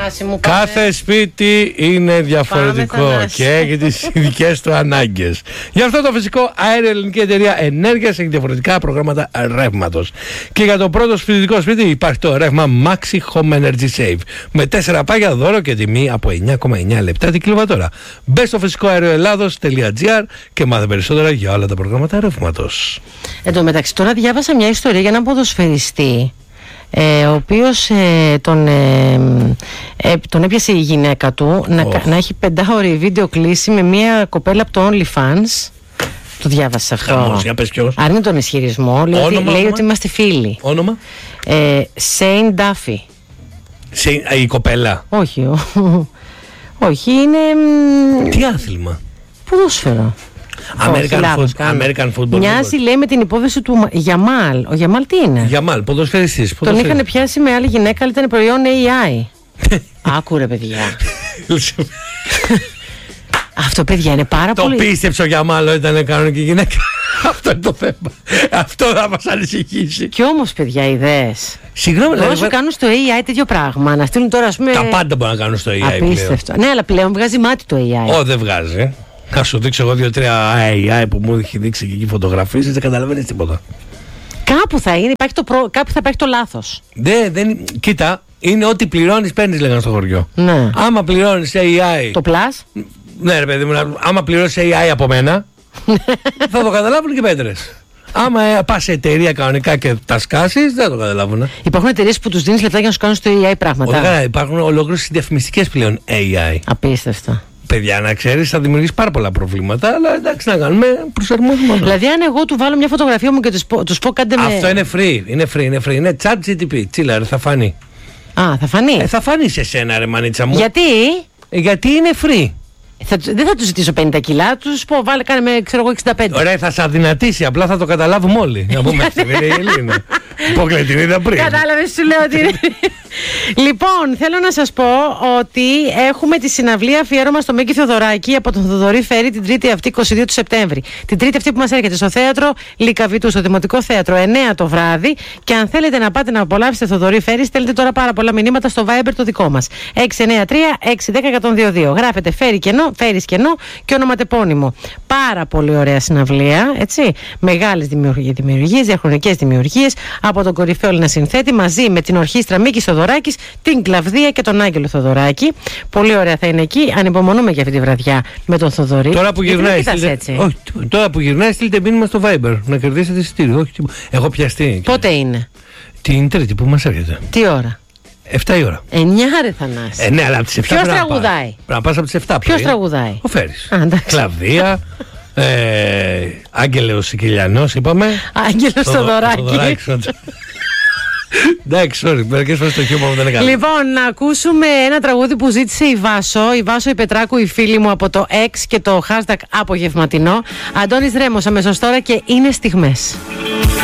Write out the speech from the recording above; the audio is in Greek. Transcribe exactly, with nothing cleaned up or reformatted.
Θανάση μου, πάμε. Κάθε σπίτι είναι διαφορετικό Πάμε, και έχει τις ειδικές του ανάγκες. Γι' αυτό το φυσικό αέριο Ελληνική Εταιρεία Ενέργειας έχει διαφορετικά προγράμματα ρεύματος. Και για το πρώτο σπιτικό σπίτι υπάρχει το ρεύμα Maxi Home Energy Save με τέσσερα πάγια δώρο και τιμή από εννιά κόμμα εννιά λεπτά την κιλοβατόρα. Μπε στο φυσικό αέριο ελλάδος τελεία τζι άρ και μάθε περισσότερα για όλα τα προγράμματα ρεύματος. Εν τω μεταξύ, τώρα διάβασα μια ιστορία για έναν ποδοσφαιριστή. Ε, ο οποίος ε, τον, ε, ε, τον έπιασε η γυναίκα του να, oh. να έχει πεντάωρη βίντεο κλήση με μια κοπέλα από το OnlyFans. Το διάβασα αυτό. Χαμός, για πες ποιος. Άρνει τον ισχυρισμό. Λέει, όνομα, λέει όνομα. ότι είμαστε φίλοι. Όνομα. ε, Σέιν Ντάφι. Η κοπέλα. Όχι, ο, όχι είναι. Τι άθλημα. Ποδόσφαιρο. American, food, American football. Μοιάζει, λέει, με την υπόθεση του Γιαμάλ. Ο Γιαμάλ τι είναι? Γιαμάλ, ποδοσφαιριστής. Τον είχαν πιάσει με άλλη γυναίκα, αλλά ήταν προϊόν έι άι. Άκουρε, παιδιά. Αυτό, παιδιά, είναι πάρα το πολύ. Το πίστεψε ο Γιαμάλ, ήταν κανονική γυναίκα. Αυτό είναι το θέμα. Αυτό θα μας ανησυχήσει. Κι όμως, παιδιά, ιδέες. Συγγνώμη, δηλαδή. Όσο κάνουν στο έι άι τέτοιο πράγμα, να στείλουν τώρα, ας πούμε. Τα πάντα μπορούν να κάνουν στο έι άι. Απίστευτο. Ναι, αλλά πλέον βγάζει μάτι το έι άι. Ω, δεν βγάζει. Θα σου δείξω εγώ δύο-τρία έι άι που μου έχει δείξει και εκεί φωτογραφίες, δεν καταλαβαίνεις τίποτα. Κάπου θα είναι, υπάρχει το προ... κάπου θα υπάρχει το λάθος. Δεν, δεν, κοίτα, είναι ό,τι πληρώνεις παίρνεις, λέγανε στο χωριό. Ναι. Άμα πληρώνεις έι άι. Το plus. Ναι, ρε παιδί μου, άμα πληρώνεις έι άι από μένα, θα το καταλάβουν και πέτρες. Άμα ε, πας σε εταιρεία κανονικά και τα σκάσεις, δεν θα το καταλάβουν. Υπάρχουν εταιρείες που τους δίνεις λεφτά για να σου κάνουν στο έι άι πράγματα. Ωραία, υπάρχουν ολόκληρες διαφημιστικές πλέον έι άι. Απίστευτο. Παιδιά, να ξέρεις, θα δημιουργήσει πάρα πολλά προβλήματα, αλλά εντάξει, να κάνουμε προσαρμόσματα. Δηλαδή, αν εγώ του βάλω μια φωτογραφία μου και τους πω, τους πω κάντε με. Αυτό είναι free, είναι free, είναι free. Είναι chat τζι τι πι. Τσίλα, ρε, θα φανεί. Α, θα φανεί. Ε, θα φανεί σε σένα, ρε μανίτσα μου. Γιατί? Ε, γιατί είναι free. Θα, δεν θα του ζητήσω πενήντα κιλά, του πω βάλε, κάνε με, ξέρω εγώ, εξήντα πέντε. Ωραία, θα σε αδυνατήσει, απλά θα το καταλάβουμε όλοι. Να πούμε αυτή είναι η Ελίνα. Πόκλε την είδα πριν. Κατάλαβες, σου λέω ότι είναι. Λοιπόν, θέλω να σας πω ότι έχουμε τη συναυλία αφιέρωμα στο Μίκη Θεοδωράκη από τον Θοδωρή Φέρη την Τρίτη αυτή, είκοσι δύο του Σεπτέμβρη. Την Τρίτη αυτή που μας έρχεται στο θέατρο Λυκαβήτου, στο Δημοτικό Θέατρο, εννιά το βράδυ. Και αν θέλετε να πάτε να απολαύσετε Θοδωρή Φέρη, στέλνετε τώρα πάρα πολλά μηνύματα στο Viber το δικό μας. έξι εννιά τρία έξι ένα μηδέν ένα δύο δύο. Γράφετε Φέρη κενό, Φέρης κενό και ονοματεπώνυμο. Πάρα πολύ ωραία συναυλία, έτσι. Μεγάλες δημιουργίες, διαχρονικές δημιουργίες από τον κορυφαίο Έλληνα συνθέτη μαζί με την ορχήστρα Μίκης Θεοδωράκης, την Κλαβδία και τον Άγγελο Θοδωράκη. Πολύ ωραία θα είναι εκεί. Ανυπομονούμε για αυτή τη βραδιά με τον Θοδωρή. Τώρα που γυρνάει, στείλτε... όχι, τώρα που γυρνάει, στείλτε μήνυμα στο Viber να κερδίσετε εισιτήριο. Όχι, έχω πιαστεί. Πότε είναι? Την Τρίτη που μας έρχεται. Τι ώρα? εφτά η ώρα. εννιά ρε Θανάση. Ε, ναι, αλλά από τις εφτά. Ποιος τραγουδάει? Πρέπει να πας από τις εφτά. Ποιος τραγουδάει? Ο Φέρης. Α, Κλαβδία. ε, Άγγελος Σικελιανός, είπαμε. Άγγελος Θοδωράκη. Εντάξει, sorry, μερικές φορές το χιούμορ μου δεν είναι καλό. Λοιπόν, να ακούσουμε ένα τραγούδι που ζήτησε η Βάσο, η Βάσο η Πετράκου, η φίλη μου από το X και το hashtag απογευματινό. Αντώνης Ρέμος αμέσως τώρα και είναι στιγμές.